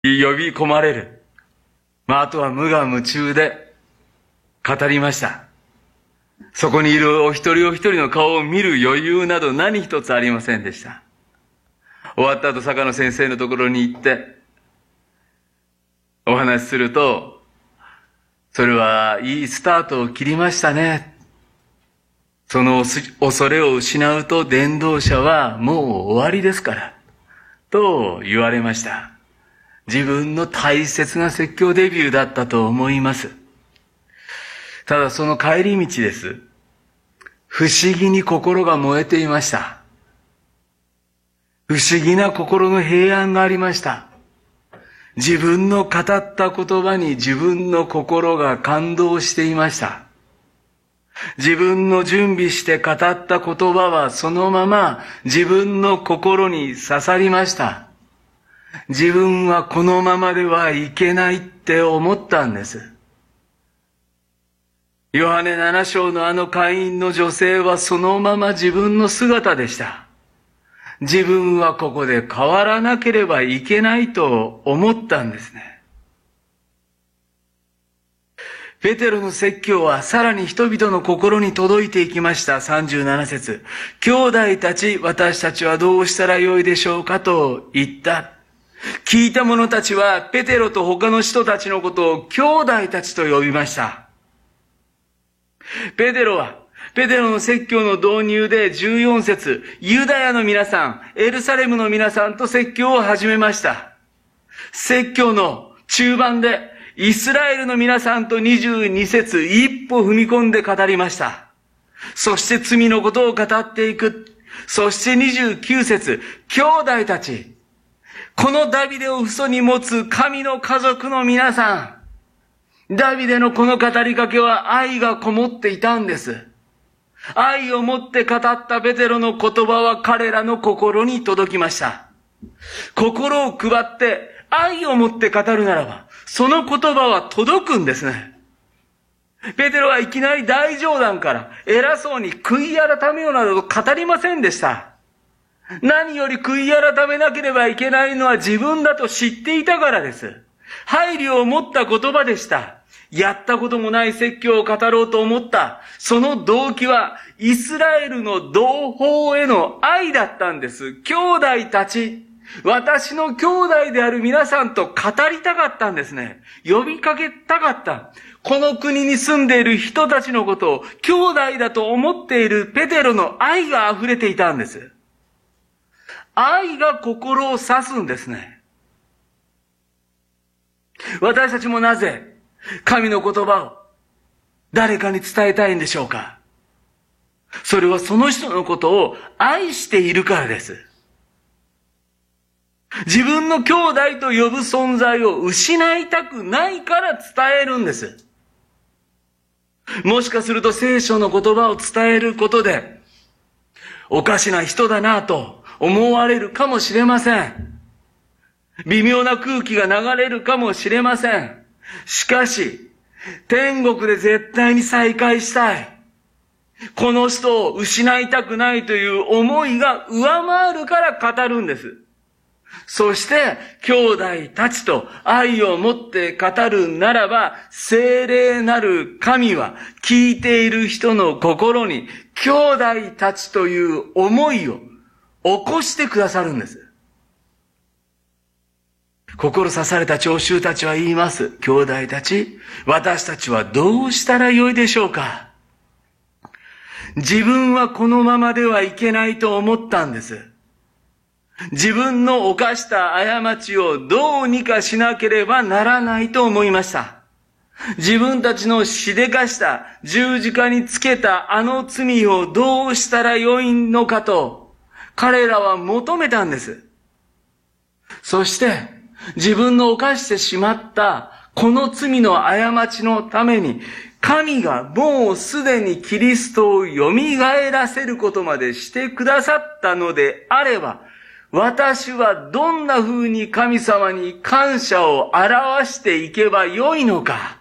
呼び込まれる。あとは無我夢中で語りました。そこにいるお一人お一人の顔を見る余裕など何一つありませんでした。終わった後、坂野先生のところに行ってお話しすると、それはいいスタートを切りましたね。その恐れを失うと伝道者はもう終わりですからと言われました。自分の大切な説教デビューだったと思います。ただその帰り道です。不思議に心が燃えていました。不思議な心の平安がありました。自分の語った言葉に自分の心が感動していました。自分の準備して語った言葉はそのまま自分の心に刺さりました。自分はこのままではいけないって思ったんです。ヨハネ7章のあの会員の女性はそのまま自分の姿でした。自分はここで変わらなければいけないと思ったんですね。ペテロの説教はさらに人々の心に届いていきました。37節。兄弟たち、私たちはどうしたらよいでしょうかと言った。聞いた者たちはペテロと他の人たちのことを兄弟たちと呼びました。ペテロの説教の導入で14節、ユダヤの皆さん、エルサレムの皆さんと説教を始めました。説教の中盤でイスラエルの皆さんと22節、一歩踏み込んで語りました。そして罪のことを語っていく。そして29節、兄弟たち、このダビデを父祖に持つ神の家族の皆さん、ダビデのこの語りかけは愛がこもっていたんです。愛を持って語ったペテロの言葉は彼らの心に届きました。心を配って愛を持って語るならば、その言葉は届くんですね。ペテロはいきなり大冗談から偉そうに悔い改めようなどと語りませんでした。何より悔い改めなければいけないのは自分だと知っていたからです。配慮を持った言葉でした。やったこともない説教を語ろうと思った。その動機はイスラエルの同胞への愛だったんです。兄弟たち、私の兄弟である皆さんと語りたかったんですね。呼びかけたかった。この国に住んでいる人たちのことを兄弟だと思っているペテロの愛が溢れていたんです。愛が心を刺すんですね。私たちもなぜ神の言葉を誰かに伝えたいんでしょうか。それはその人のことを愛しているからです。自分の兄弟と呼ぶ存在を失いたくないから伝えるんです。もしかすると聖書の言葉を伝えることでおかしな人だなと思われるかもしれません。微妙な空気が流れるかもしれません。しかし、天国で絶対に再会したい。この人を失いたくないという思いが上回るから語るんです。そして、兄弟たちと愛を持って語るならば、聖霊なる神は聞いている人の心に兄弟たちという思いを起こしてくださるんです。心刺された聴衆たちは言います。兄弟たち、私たちはどうしたらよいでしょうか。自分はこのままではいけないと思ったんです。自分の犯した過ちをどうにかしなければならないと思いました。自分たちのしでかした十字架につけたあの罪をどうしたらよいのかと彼らは求めたんです。そして自分の犯してしまったこの罪の過ちのために神がもうすでにキリストを蘇らせることまでしてくださったのであれば、私はどんな風に神様に感謝を表していけばよいのか、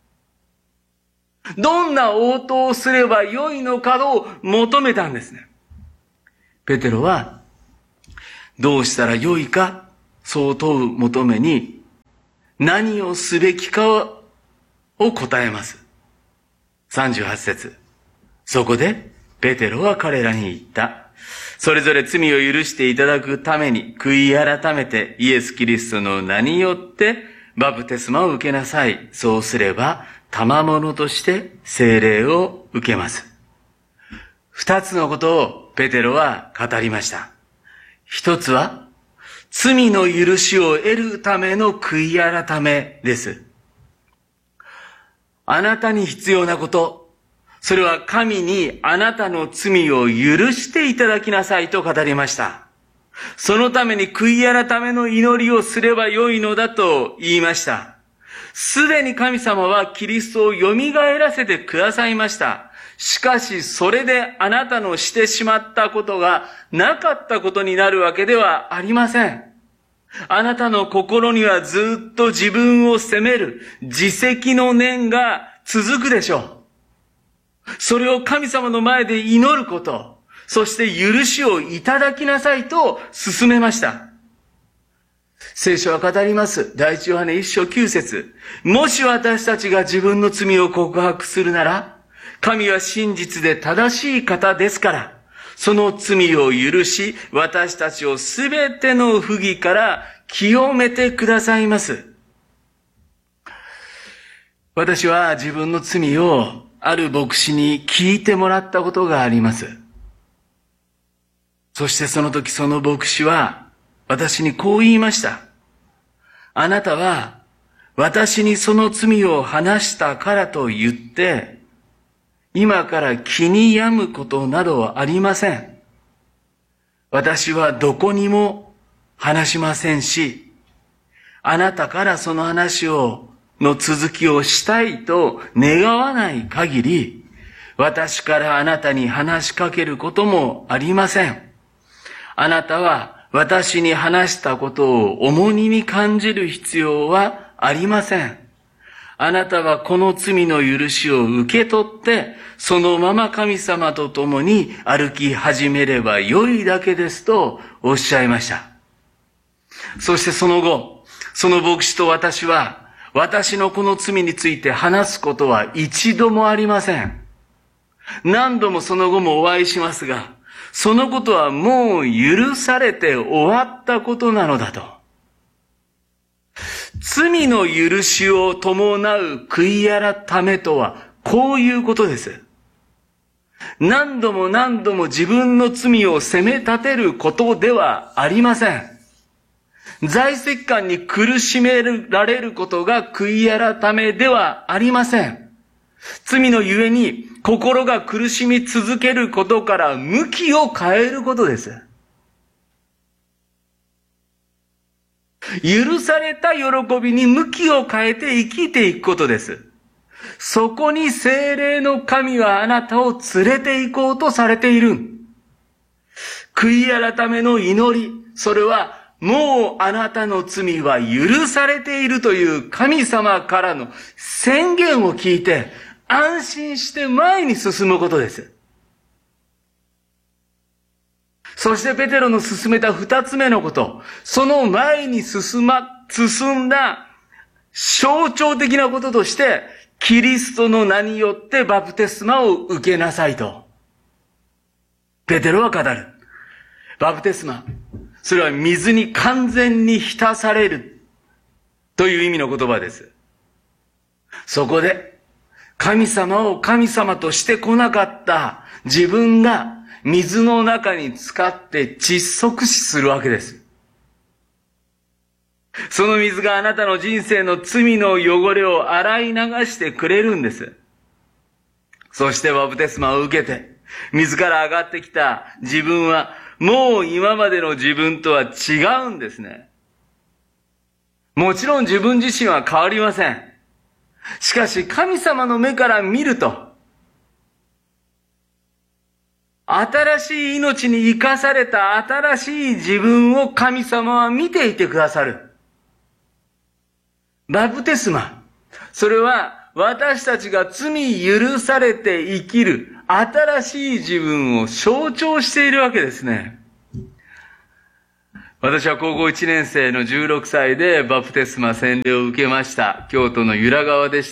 どんな応答をすればよいのかを求めたんですね。ペテロはどうしたらよいか、そう問う求めに何をすべきかを答えます。38節。そこでペテロは彼らに言った。それぞれ罪を許していただくために悔い改めてイエス・キリストの名によってバプテスマを受けなさい。そうすれば賜物として聖霊を受けます。二つのことをペテロは語りました。一つは罪の許しを得るための悔い改めです。あなたに必要なこと、それは神にあなたの罪を許していただきなさいと語りました。そのために悔い改めの祈りをすればよいのだと言いました。すでに神様はキリストを蘇らせてくださいました。しかしそれであなたのしてしまったことがなかったことになるわけではありません。あなたの心にはずっと自分を責める自責の念が続くでしょう。それを神様の前で祈ること、そして許しをいただきなさいと勧めました。聖書は語ります。第一ヨハネ1章9節。もし私たちが自分の罪を告白するなら、神は真実で正しい方ですから、その罪を許し、私たちをすべての不義から清めてくださいます。私は自分の罪をある牧師に聞いてもらったことがあります。そしてその時その牧師は私にこう言いました。あなたは私にその罪を話したからと言って、今から気に病むことなどはありません。私はどこにも話しませんし、あなたからその話の続きをしたいと願わない限り、私からあなたに話しかけることもありません。あなたは私に話したことを重荷に感じる必要はありません。あなたはこの罪の許しを受け取って、そのまま神様と共に歩き始めればよいだけですとおっしゃいました。そしてその後、その牧師と私は、私のこの罪について話すことは一度もありません。何度もその後もお会いしますが、そのことはもう許されて終わったことなのだと。罪の許しを伴う悔い改めとはこういうことです。何度も何度も自分の罪を責め立てることではありません。在籍感に苦しめられることが悔い改めではありません。罪のゆえに心が苦しみ続けることから向きを変えることです。許された喜びに向きを変えて生きていくことです。そこに聖霊の神はあなたを連れて行こうとされている。悔い改めの祈り、それはもうあなたの罪は許されているという神様からの宣言を聞いて安心して前に進むことです。そしてペテロの進めた二つ目のこと、その前に進んだ象徴的なこととして、キリストの名によってバプテスマを受けなさいと。ペテロは語る。バプテスマ、それは水に完全に浸されるという意味の言葉です。そこで、神様を神様としてこなかった自分が水の中に浸かって窒息死するわけです。その水があなたの人生の罪の汚れを洗い流してくれるんです。そしてバプテスマを受けて、水から上がってきた自分はもう今までの自分とは違うんですね。もちろん自分自身は変わりません。しかし神様の目から見ると、新しい命に生かされた新しい自分を神様は見ていてくださる。バプテスマ、それは私たちが罪許されて生きる新しい自分を象徴しているわけですね。 私は高校1年生の16歳でバプテスマ洗礼を受けました。京都の由良川でした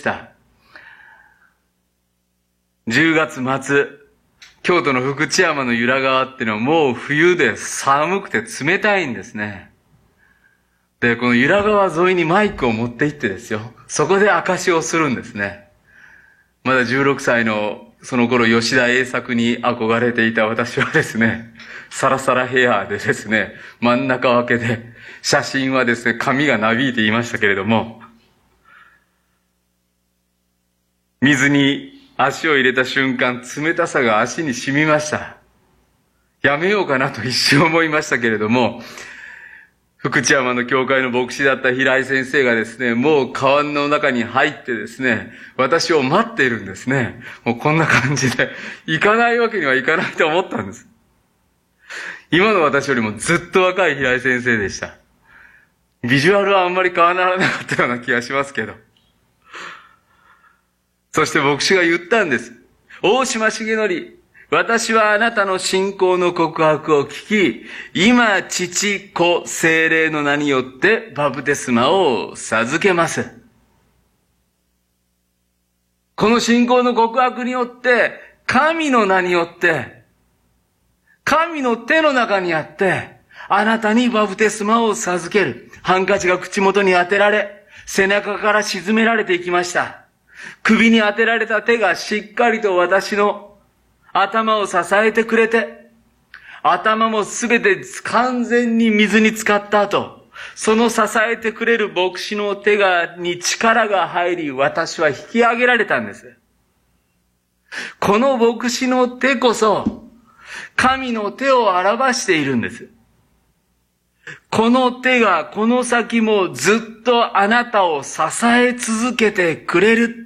。10月末、京都の福知山の由良川っていうのはもう冬で寒くて冷たいんですね。で、この由良川沿いにマイクを持って行ってですよ。そこで証しをするんですね。まだ16歳のその頃吉田栄作に憧れていた私はですね、サラサラヘアでですね、真ん中分けで、写真はですね、髪がなびいていましたけれども、水に足を入れた瞬間、冷たさが足に染みました。やめようかなと一瞬思いましたけれども、福知山の教会の牧師だった平井先生がですね、もう川の中に入ってですね、私を待っているんですね。もうこんな感じで、行かないわけにはいかないと思ったんです。今の私よりもずっと若い平井先生でした。ビジュアルはあんまり変わらなかったような気がしますけど。そして牧師が言ったんです。大島重則、私はあなたの信仰の告白を聞き、今、父、子、聖霊の名によってバプテスマを授けます。この信仰の告白によって、神の名によって、神の手の中にあって、あなたにバプテスマを授ける。ハンカチが口元に当てられ、背中から沈められていきました。首に当てられた手がしっかりと私の頭を支えてくれて、頭もすべて完全に水に浸かった後、その支えてくれる牧師の手に力が入り、私は引き上げられたんです。この牧師の手こそ、神の手を表しているんです。この手がこの先もずっとあなたを支え続けてくれる。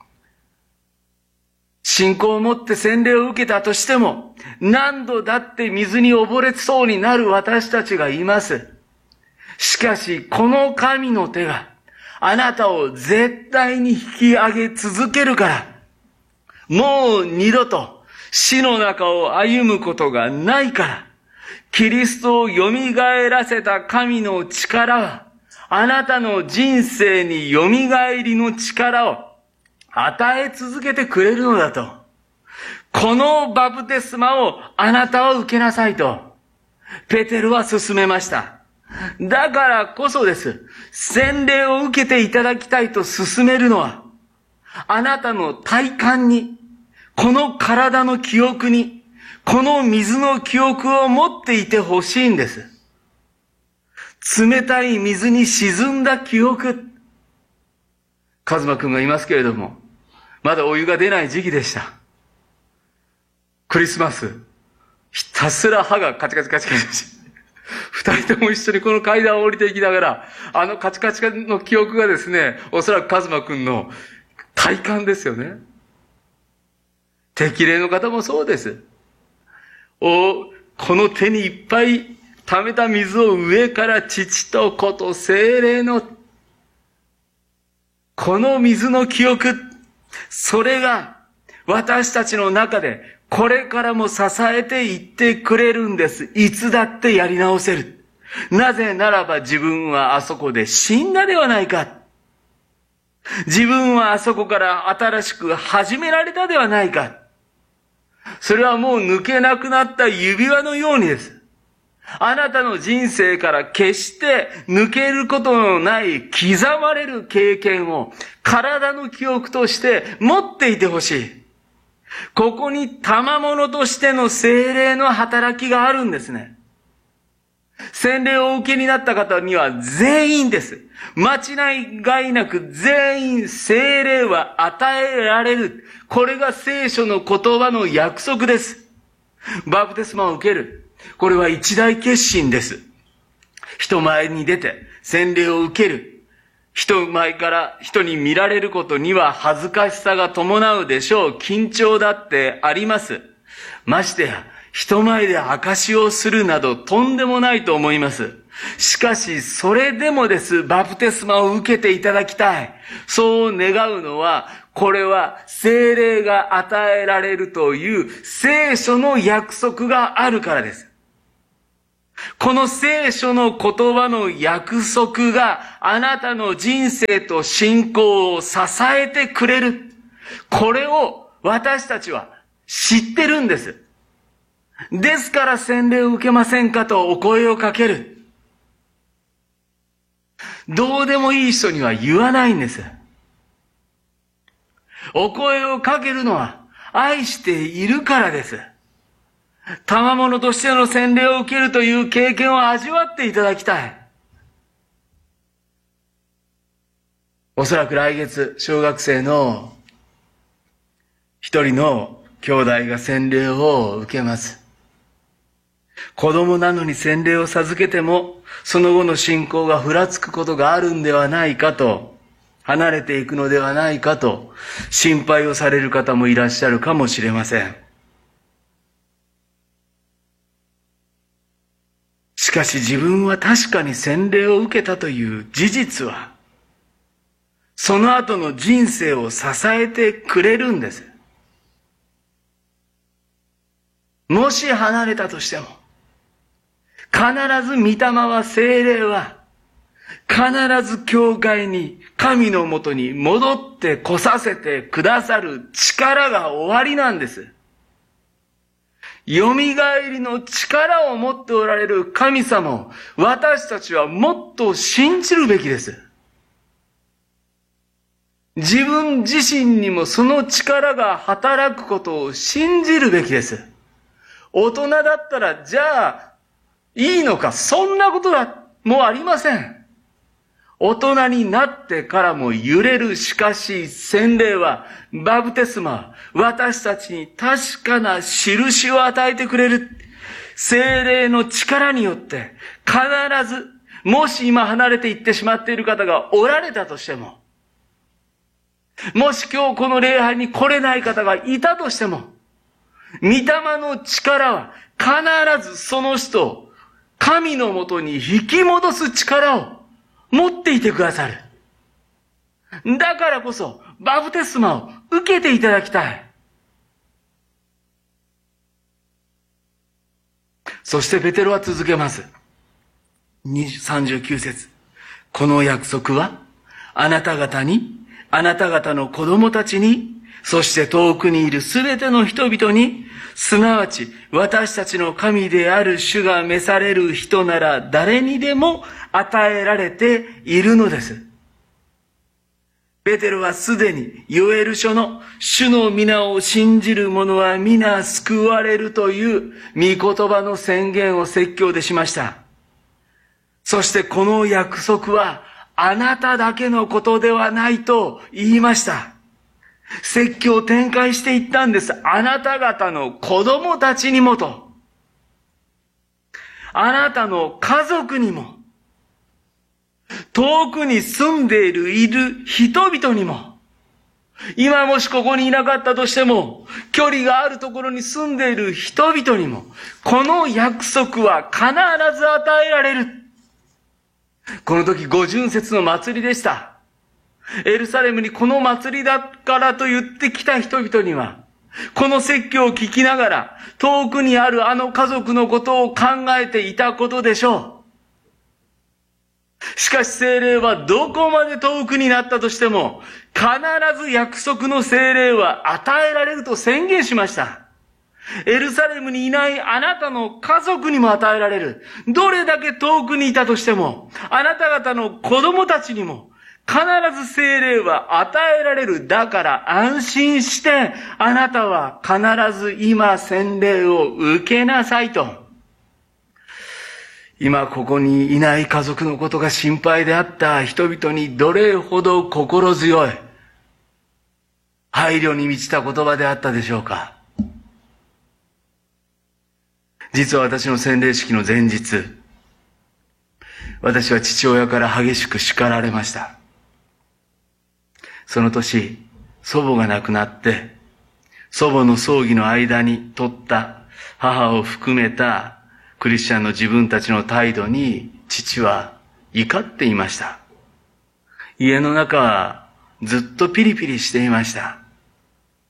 信仰を持って洗礼を受けたとしても、何度だって水に溺れそうになる私たちがいます。しかし、この神の手があなたを絶対に引き上げ続けるから、もう二度と死の中を歩むことがないから、キリストを蘇らせた神の力は、あなたの人生に蘇りの力を与え続けてくれるのだと。このバプテスマをあなたは受けなさいと、ペテルは勧めました。だからこそです。洗礼を受けていただきたいと勧めるのは、あなたの体感に、この体の記憶に、この水の記憶を持っていてほしいんです。冷たい水に沈んだ記憶。カズマくんがいますけれども、まだお湯が出ない時期でした。クリスマス、ひたすら歯がカチカチカチカチ。二人とも一緒にこの階段を降りていきながら、あのカチカチの記憶がですね、おそらくカズマくんの体感ですよね。適齢の方もそうです。この手にいっぱい溜めた水を上から父と子と聖霊の、この水の記憶、それが私たちの中でこれからも支えていってくれるんです。いつだってやり直せる。なぜならば自分はあそこで死んだではないか。自分はあそこから新しく始められたではないか。それはもう抜けなくなった指輪のようにです。あなたの人生から決して抜けることのない刻まれる経験を体の記憶として持っていてほしい。ここに賜物としての聖霊の働きがあるんですね。洗礼をお受けになった方には全員です。間違いなく全員聖霊は与えられる。これが聖書の言葉の約束です。バプテスマを受ける。これは一大決心です。人前に出て洗礼を受ける。人前から人に見られることには恥ずかしさが伴うでしょう。緊張だってあります。ましてや、人前で証しをするなどとんでもないと思います。しかし、それでもです、バプテスマを受けていただきたい。そう願うのは、これは聖霊が与えられるという聖書の約束があるからです。 この聖書の言葉の約束があなたの人生と信仰を支えてくれる。これを私たちは知ってるんです。ですから洗礼を受けませんかとお声をかける。どうでもいい人には言わないんです。お声をかけるのは愛しているからです。賜物としての洗礼を受けるという経験を味わっていただきたい。おそらく来月、小学生の一人の兄弟が洗礼を受けます。子供なのに洗礼を授けても、その後の信仰がふらつくことがあるんではないかと、離れていくのではないかと、心配をされる方もいらっしゃるかもしれません。しかし自分は確かに洗礼を受けたという事実は、その後の人生を支えてくれるんです。もし離れたとしても、必ず御霊は聖霊は、必ず教会に、神のもとに戻って来させてくださる力がおありなんです。蘇りの力を持っておられる神様を私たちはもっと信じるべきです。自分自身にもその力が働くことを信じるべきです。大人だったらじゃあいいのか、そんなことはもうありません。大人になってからも揺れる。しかし洗礼は、バプテスマは私たちに確かな印を与えてくれる。聖霊の力によって必ず、もし今離れていってしまっている方がおられたとしても、もし今日この礼拝に来れない方がいたとしても、御霊の力は必ずその人を神のもとに引き戻す力を持っていてくださる。だからこそバプテスマを受けていただきたい。そしてペテロは続けます。39節。この約束はあなた方に、あなた方の子供たちに、そして遠くにいるすべての人々に、すなわち私たちの神である主が召される人なら誰にでも与えられているのです。ペテロはすでにヨエル書の主の皆を信じる者は皆救われるという御言葉の宣言を説教でしました。そしてこの約束はあなただけのことではないと言いました。説教を展開していったんです。あなた方の子供たちにもと。あなたの家族にも。遠くに住んでいる人々にも。今もしここにいなかったとしても、距離があるところに住んでいる人々にも、この約束は必ず与えられる。この時五旬節の祭りでした。エルサレムにこの祭りだからと言ってきた人々には、この説教を聞きながら、遠くにあるあの家族のことを考えていたことでしょう。しかし聖霊はどこまで遠くになったとしても、必ず約束の聖霊は与えられると宣言しました。エルサレムにいないあなたの家族にも与えられる。どれだけ遠くにいたとしても、あなた方の子供たちにも、必ず聖霊は与えられる。だから安心して、あなたは必ず今洗礼を受けなさいと。今ここにいない家族のことが心配であった人々にどれほど心強い、配慮に満ちた言葉であったでしょうか。実は私の洗礼式の前日、私は父親から激しく叱られました。その年、祖母が亡くなって、祖母の葬儀の間に取った母を含めたクリスチャンの自分たちの態度に父は怒っていました。家の中はずっとピリピリしていました。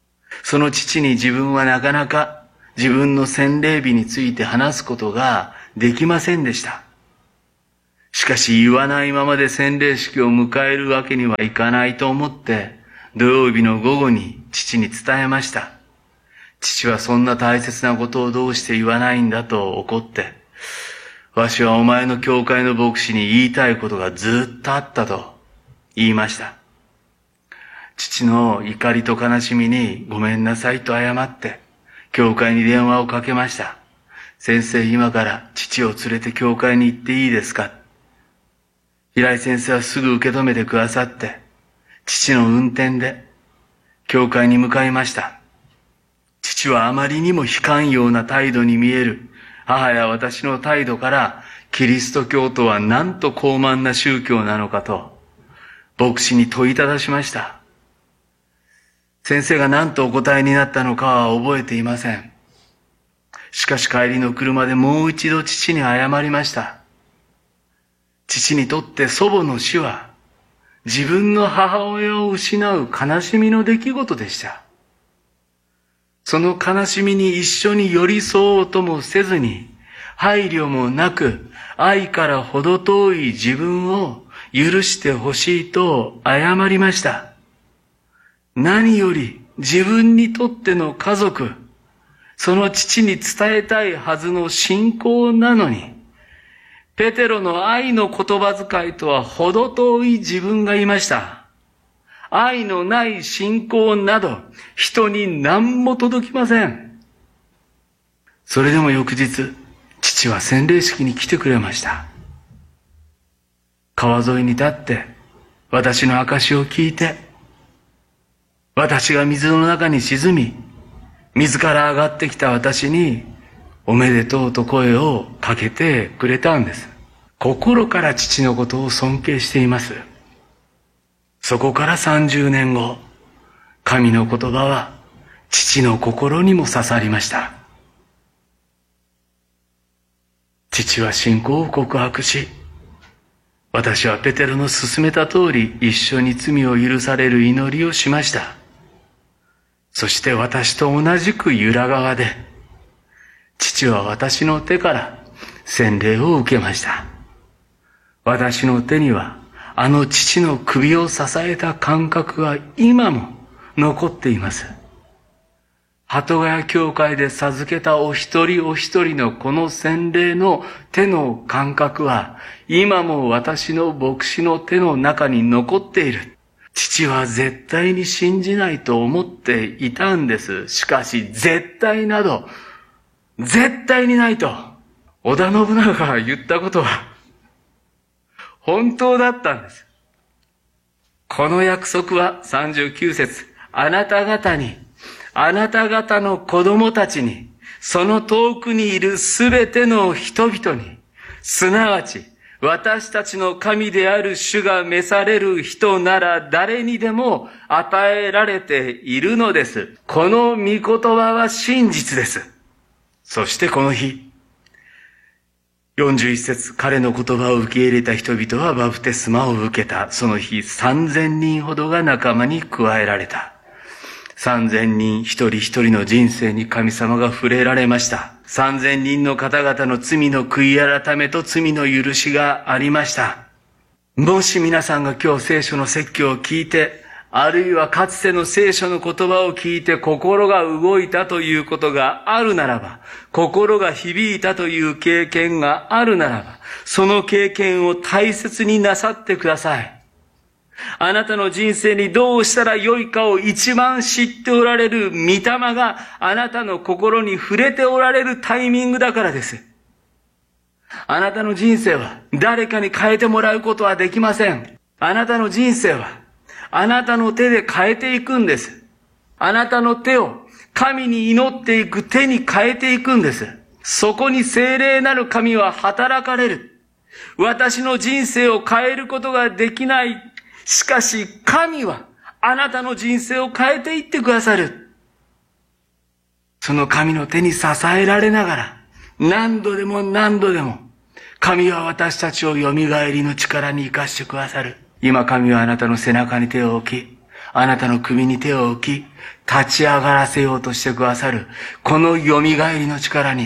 その父に自分はなかなか自分の洗礼日について話すことができませんでした。しかし言わないままで洗礼式を迎えるわけにはいかないと思って、土曜日の午後に父に伝えました。父はそんな大切なことをどうして言わないんだと怒って、わしはお前の教会の牧師に言いたいことがずっとあったと言いました。父の怒りと悲しみにごめんなさいと謝って、教会に電話をかけました。先生、今から父を連れて教会に行っていいですか？平井先生はすぐ受け止めてくださって、父の運転で教会に向かいました。父はあまりにも非寛容な態度に見える母や私の態度から、キリスト教とはなんと高慢な宗教なのかと牧師に問いただしました。先生が何とお答えになったのかは覚えていません。しかし帰りの車でもう一度父に謝りました。父にとって祖母の死は自分の母親を失う悲しみの出来事でした。その悲しみに一緒に寄り添おうともせずに、配慮もなく愛から程遠い自分を許してほしいと謝りました。何より自分にとっての家族、その父に伝えたいはずの信仰なのに、ペテロの愛の言葉遣いとは程遠い自分がいました。愛のない信仰など人に何も届きません。それでも翌日、父は洗礼式に来てくれました。川沿いに立って私の証を聞いて、私が水の中に沈み、水から上がってきた私におめでとうと声をかけてくれたんです。心から父のことを尊敬しています。そこから30年後、神の言葉は父の心にも刺さりました。父は信仰を告白し、私はペテロの勧めた通り一緒に罪を許される祈りをしました。そして私と同じく由良川で、父は私の手から洗礼を受けました。私の手にはあの父の首を支えた感覚が今も残っています。鳩ヶ谷教会で授けたお一人お一人のこの洗礼の手の感覚は今も私の牧師の手の中に残っている。父は絶対に信じないと思っていたんです。しかし絶対など絶対にないと織田信長が言ったことは本当だったんです。この約束は39節、あなた方に、あなた方の子供たちに、その遠くにいるすべての人々に、すなわち私たちの神である主が召される人なら誰にでも与えられているのです。この御言葉は真実です。そしてこの日、41節、彼の言葉を受け入れた人々はバプテスマを受けた。その日3000人ほどが仲間に加えられた。3000人一人一人の人生に神様が触れられました。3000人の方々の罪の悔い改めと罪の許しがありました。もし皆さんが今日聖書の説教を聞いて、あるいはかつての聖書の言葉を聞いて心が動いたということがあるならば、心が響いたという経験があるならば、その経験を大切になさってください。あなたの人生にどうしたらよいかを一番知っておられる御霊があなたの心に触れておられるタイミングだからです。あなたの人生は誰かに変えてもらうことはできません。あなたの人生はあなたの手で変えていくんです。あなたの手を神に祈っていく手に変えていくんです。そこに聖霊なる神は働かれる。私の人生を変えることができない。しかし神はあなたの人生を変えていってくださる。その神の手に支えられながら、何度でも何度でも神は私たちを蘇りの力に生かしてくださる。今神はあなたの背中に手を置き、あなたの首に手を置き、立ち上がらせようとしてくださる。この蘇りの力に、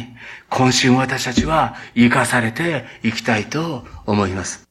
今週も私たちは生かされていきたいと思います。